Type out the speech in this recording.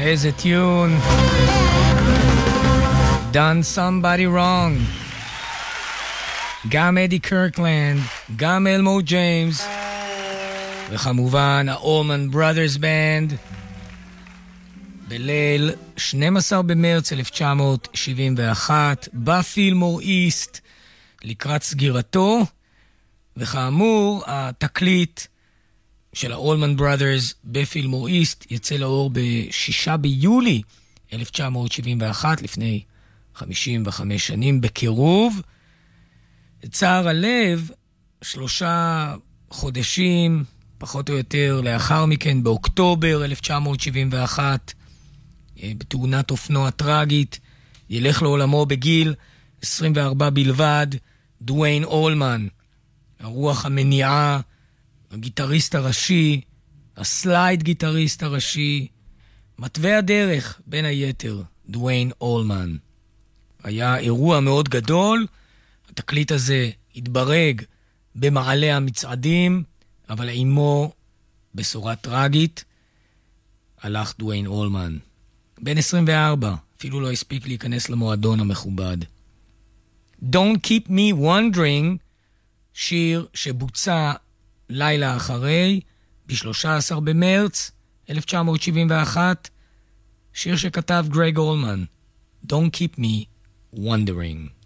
איזה טיון. Done somebody wrong. גם אדי קרקלנד, גם אלמו ג'יימס, וכמובן ה-Allman Brothers Band, בליל 12 במרץ 1971, בפילמור איסט, לקראת סגירתו, וכאמור, התקליט של ה-Allman Brothers בפילמור איסט יצא לאור ב-6 ביולי 1971, לפני 55 שנים בקירוב. צער הלב, 3 חודשים, פחות או יותר, לאחר מכן, באוקטובר 1971, בתאונת אופנוע טרגית, ילך לעולמו בגיל 24 בלבד, דוויין אולמן, הרוח המניעה, הגיטריסט הראשי, הסלייד גיטריסט הראשי, מטבע הדרך, בין היתר, דוויין אולמן. היה אירוע מאוד גדול, התקליט הזה התברג במעלה המצעדים, אבל עימו בשורה טרגית, הלך דוויין אולמן. בן 24, אפילו לא הספיק להיכנס למועדון המכובד. Don't Keep Me Wondering, שיר שבוצע לילה אחרי, ב-13 במרץ 1971, שיר שכתב גרג אולמן. Don't Keep Me Wondering.